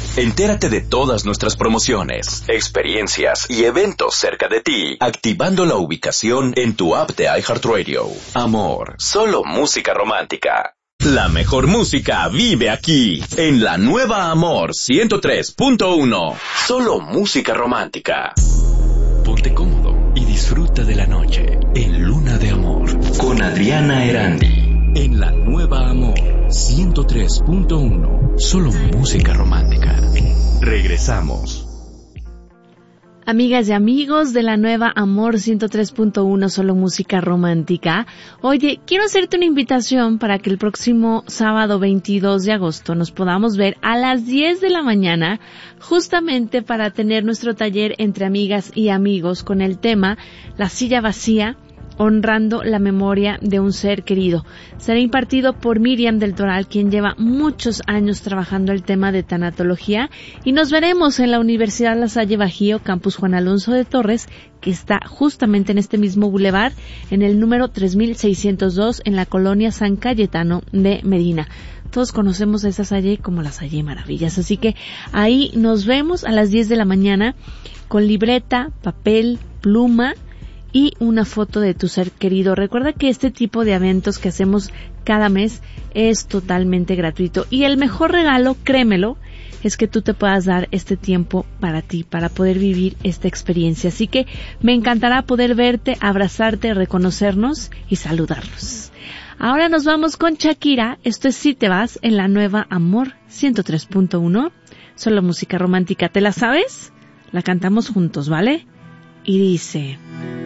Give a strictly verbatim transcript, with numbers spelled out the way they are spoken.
Entérate de todas nuestras promociones, experiencias y eventos cerca de ti, activando la ubicación en tu app de iHeartRadio. Amor, solo música romántica. La mejor música vive aquí, en la nueva Amor ciento tres punto uno. Solo música romántica. Ponte cómodo y disfruta de la noche en Luna de Amor con Adriana Erandi. En la nueva Amor ciento tres punto uno. Solo música romántica. Regresamos. Amigas y amigos de la nueva Amor ciento tres punto uno, solo música romántica. Oye, quiero hacerte una invitación para que el próximo sábado veintidós de agosto nos podamos ver a las diez de la mañana, justamente para tener nuestro taller entre amigas y amigos con el tema La silla vacía, honrando la memoria de un ser querido. Será impartido por Miriam del Toral, quien lleva muchos años trabajando el tema de tanatología, y nos veremos en la Universidad La Salle Bajío, Campus Juan Alonso de Torres, que está justamente en este mismo bulevar, en el número tres mil seiscientos dos, en la colonia San Cayetano de Medina. Todos conocemos a esa Salle como la Salle Maravillas, así que ahí nos vemos a las diez de la mañana con libreta, papel, pluma y una foto de tu ser querido. Recuerda que este tipo de eventos que hacemos cada mes es totalmente gratuito, y el mejor regalo, créemelo, es que tú te puedas dar este tiempo para ti, para poder vivir esta experiencia. Así que me encantará poder verte, abrazarte, reconocernos y saludarnos. Ahora nos vamos con Shakira. Esto es Si Te Vas, en la nueva Amor ciento tres punto uno. Solo música romántica. ¿Te la sabes? La cantamos juntos, ¿vale? Y dice...